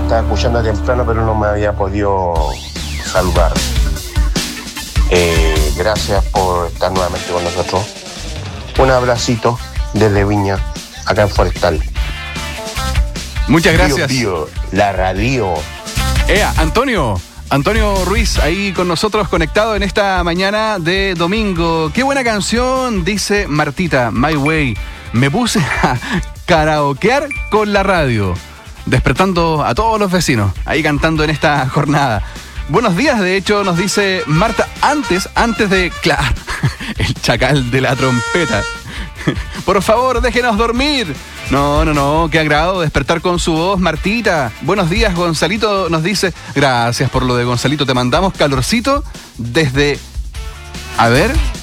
estaba escuchando temprano, pero no me había podido saludar. Gracias por estar nuevamente con nosotros. Un abracito desde Viña, acá en Forestal. Muchas gracias. Bio, la radio. Antonio Ruiz, ahí con nosotros conectado en esta mañana de domingo. Qué buena canción, dice Martita, My Way. Me puse a karaokear con la radio, despertando a todos los vecinos, ahí cantando en esta jornada. Buenos días, de hecho, nos dice Marta, antes de... Claro, el chacal de la trompeta. Por favor, déjenos dormir. No, qué agrado despertar con su voz, Martita. Buenos días, Gonzalito nos dice, gracias por lo de Gonzalito, te mandamos calorcito desde... A ver...